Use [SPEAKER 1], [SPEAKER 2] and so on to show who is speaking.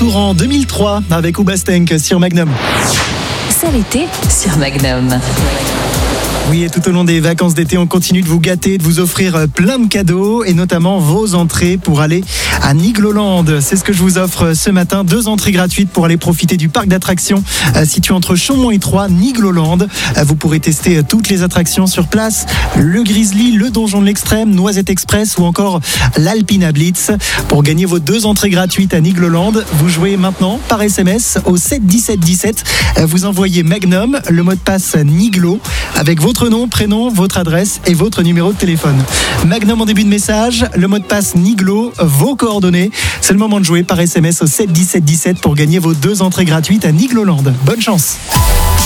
[SPEAKER 1] retour en 2003 avec Hoobastank sur Magnum.
[SPEAKER 2] C'est l'été sur Magnum.
[SPEAKER 1] Oui, et tout au long des vacances d'été, on continue de vous gâter, de vous offrir plein de cadeaux et notamment vos entrées pour aller à Nigloland. C'est ce que je vous offre ce matin. 2 entrées gratuites pour aller profiter du parc d'attractions situé entre Chaumont et Troyes, Nigloland. Vous pourrez tester toutes les attractions sur place. Le Grizzly, le Donjon de l'Extrême, Noisette Express ou encore l'Alpina Blitz. Pour gagner vos 2 entrées gratuites à Nigloland, vous jouez maintenant par SMS au 7 17 17. Vous envoyez Magnum, le mot de passe Niglo, avec votre nom, prénom, votre adresse et votre numéro de téléphone. Magnum en début de message, le mot de passe Niglo, vos coordonnées. C'est le moment de jouer par SMS au 7 17 17 pour gagner vos 2 entrées gratuites à Nigloland. Bonne chance.